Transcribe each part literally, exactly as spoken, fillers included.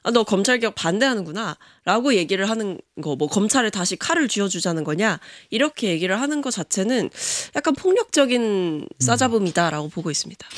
아, 너 검찰개혁 반대하는구나 라고 얘기를 하는 거, 뭐 검찰에 다시 칼을 쥐어주자는 거냐 이렇게 얘기를 하는 것 자체는 약간 폭력적인 싸잡음이다라고 보고 있습니다.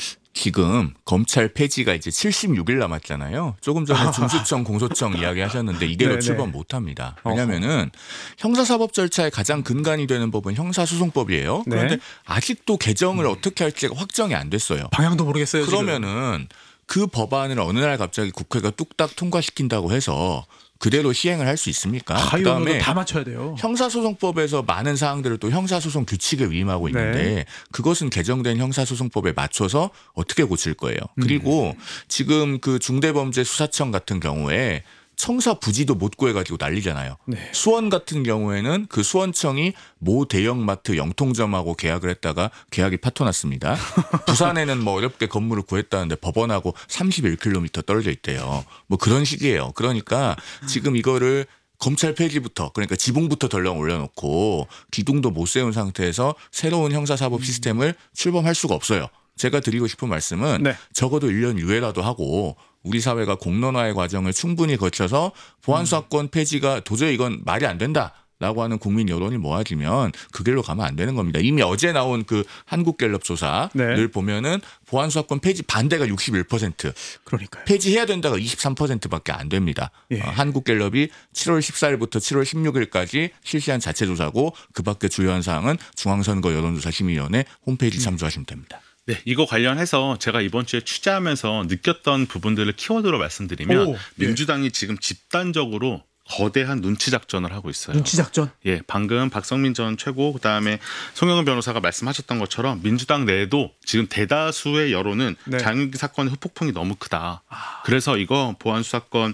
지금 검찰 폐지가 이제 칠십육 일 남았잖아요. 조금 전에 중수청, 공소청 이야기하셨는데 이대로 네네. 출범 못합니다. 왜냐하면은 형사사법 절차의 가장 근간이 되는 법은 형사소송법이에요. 네. 그런데 아직도 개정을 어떻게 할지가 확정이 안 됐어요. 방향도 모르겠어요. 그러면은 그 법안을 어느 날 갑자기 국회가 뚝딱 통과시킨다고 해서 그대로 시행을 할 수 있습니까? 하위원으로 그다음에 다 맞춰야 돼요. 형사소송법에서 많은 사항들을 또 형사소송 규칙에 위임하고 있는데 네. 그것은 개정된 형사소송법에 맞춰서 어떻게 고칠 거예요. 그리고 음. 지금 그 중대범죄수사청 같은 경우에 청사 부지도 못 구해가지고 난리잖아요. 네. 수원 같은 경우에는 그 수원청이 모 대형마트 영통점하고 계약을 했다가 계약이 파토났습니다. 부산에는 뭐 어렵게 건물을 구했다는데 법원하고 삼십일 킬로미터 떨어져 있대요. 뭐 그런 식이에요. 그러니까 지금 이거를 검찰 폐지부터 그러니까 지붕부터 덜렁 올려놓고 기둥도 못 세운 상태에서 새로운 형사사법 시스템을 출범할 수가 없어요. 제가 드리고 싶은 말씀은 네. 적어도 일 년 유예라도 하고 우리 사회가 공론화의 과정을 충분히 거쳐서 보안수사권 폐지가 도저히 이건 말이 안 된다라고 하는 국민 여론이 모아지면 그 길로 가면 안 되는 겁니다. 이미 어제 나온 그 한국갤럽 조사를 네. 보면은 보안수사권 폐지 반대가 육십일 퍼센트, 그러니까요. 폐지해야 된다가 이십삼 퍼센트밖에 안 됩니다. 예. 어, 한국갤럽이 칠월 십사일부터 칠월 십육일까지 실시한 자체 조사고 그밖에 주요한 사항은 중앙선거 여론조사심의위원회 홈페이지 참조하시면 됩니다. 네, 이거 관련해서 제가 이번 주에 취재하면서 느꼈던 부분들을 키워드로 말씀드리면 오, 예. 민주당이 지금 집단적으로 거대한 눈치 작전을 하고 있어요. 눈치 작전. 예, 방금 박성민 전 최고 그다음에 송영은 변호사가 말씀하셨던 것처럼 민주당 내에도 지금 대다수의 여론은 네. 장윤기 사건의 후폭풍이 너무 크다. 그래서 이거 보안수사권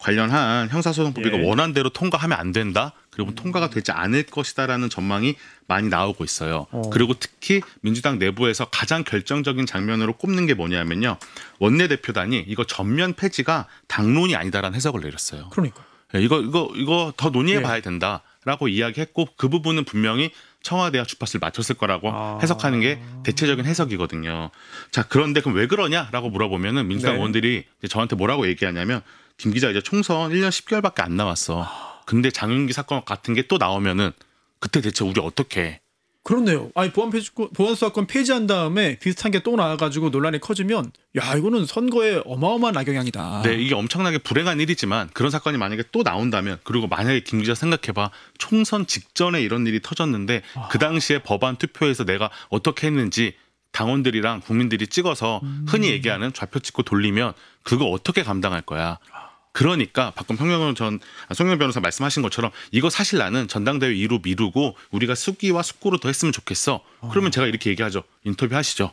관련한 형사소송법 이거 예. 원안대로 통과하면 안 된다. 그리고 통과가 되지 않을 것이다라는 전망이 많이 나오고 있어요. 어. 그리고 특히 민주당 내부에서 가장 결정적인 장면으로 꼽는 게 뭐냐면요. 원내대표단이 이거 전면 폐지가 당론이 아니다라는 해석을 내렸어요. 그러니까. 예, 이거 이거 이거 더 논의해 예. 봐야 된다라고 이야기했고 그 부분은 분명히 청와대와 주파수를 맞췄을 거라고 아. 해석하는 게 대체적인 해석이거든요. 자, 그런데 그럼 왜 그러냐라고 물어보면은 민주당 네. 의원들이 이제 저한테 뭐라고 얘기하냐면 김 기자 이제 총선 일 년 십 개월밖에 안 남았어. 근데 장윤기 사건 같은 게 또 나오면은 그때 대체 우리 어떻게 해? 그렇네요. 아니 보안 폐지 보안수사권 폐지한 다음에 비슷한 게 또 나와가지고 논란이 커지면 야 이거는 선거에 어마어마한 악영향이다. 네, 이게 엄청나게 불행한 일이지만 그런 사건이 만약에 또 나온다면 그리고 만약에 김 기자 생각해봐 총선 직전에 이런 일이 터졌는데 아. 그 당시에 법안 투표에서 내가 어떻게 했는지 당원들이랑 국민들이 찍어서 음. 흔히 얘기하는 좌표 찍고 돌리면 그거 어떻게 감당할 거야. 그러니까 방금 송영은 전 아, 송영 변호사 말씀하신 것처럼 이거 사실 나는 전당대회 이루 미루고 우리가 수기와 숙고를 더 했으면 좋겠어. 그러면 제가 이렇게 얘기하죠. 인터뷰 하시죠.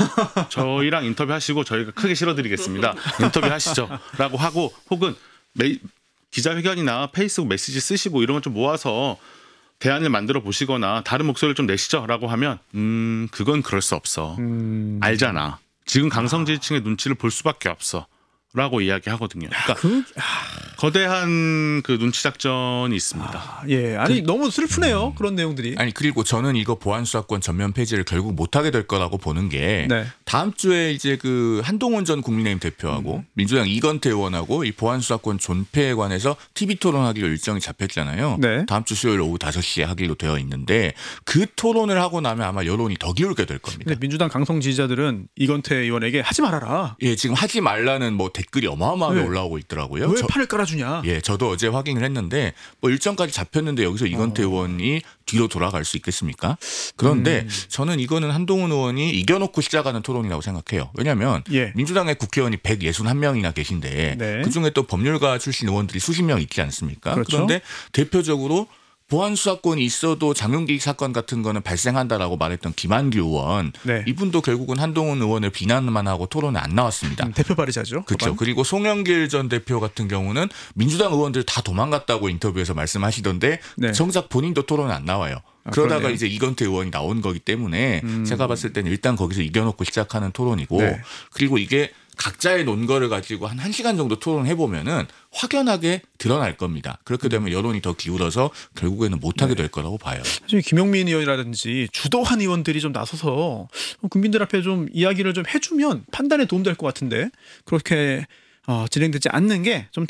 저희랑 인터뷰 하시고 저희가 크게 실어드리겠습니다. 인터뷰 하시죠. 라고 하고 혹은 메, 기자회견이나 페이스북 메시지 쓰시고 이런 걸 좀 모아서 대안을 만들어 보시거나 다른 목소리를 좀 내시죠. 라고 하면 음 그건 그럴 수 없어. 음. 알잖아. 지금 강성지지층의 눈치를 볼 수밖에 없어. 라고 이야기하거든요. 그러니까 그, 거대한 그 눈치 작전이 있습니다. 아, 예, 아니 너무 슬프네요. 그런 내용들이. 아니 그리고 저는 이거 보안수사권 전면 폐지를 결국 못하게 될 거라고 보는 게 네. 다음 주에 이제 그 한동훈 전 국민의힘 대표하고 음. 민주당 이건태 의원하고 이 보안수사권 존폐에 관해서 티비 토론하기로 일정이 잡혔잖아요. 네. 다음 주 수요일 오후 다섯 시에 하기로 되어 있는데 그 토론을 하고 나면 아마 여론이 더 기울게 될 겁니다. 근데 민주당 강성 지지자들은 이건태 의원에게 하지 말아라. 예, 지금 하지 말라는 뭐 댓글이 어마어마하게 네. 올라오고 있더라고요. 왜 저- 판을 깔아주냐. 예, 저도 어제 확인을 했는데 뭐 일정까지 잡혔는데 여기서 이건태 어. 의원이 뒤로 돌아갈 수 있겠습니까? 그런데 음. 저는 이거는 한동훈 의원이 이겨놓고 시작하는 토론이라고 생각해요. 왜냐하면 예. 민주당의 국회의원이 백육십일 명이나 계신데 네. 그중에 또 법률가 출신 의원들이 수십 명 있지 않습니까? 그렇죠. 그런데 대표적으로 보안수사권이 있어도 장윤기 사건 같은 거는 발생한다라고 말했던 김한규 의원 네. 이분도 결국은 한동훈 의원을 비난만 하고 토론에 안 나왔습니다. 음, 대표 발의자죠. 그렇죠. 법안. 그리고 송영길 전 대표 같은 경우는 민주당 의원들 다 도망갔다고 인터뷰에서 말씀하시던데 네. 정작 본인도 토론에 안 나와요. 아, 그러다가 그러네요. 이제 이건태 의원이 나온 거기 때문에 음. 제가 봤을 때는 일단 거기서 이겨놓고 시작하는 토론이고 네. 그리고 이게 각자의 논거를 가지고 한 1시간 정도 토론해 보면은 확연하게 드러날 겁니다. 그렇게 되면 여론이 더 기울어서 결국에는 못하게 될 거라고 봐요. 사실 김용민 의원이라든지 주도한 의원들이 좀 나서서 국민들 앞에 좀 이야기를 좀 해주면 판단에 도움될 것 같은데 그렇게 어, 진행되지 않는 게 좀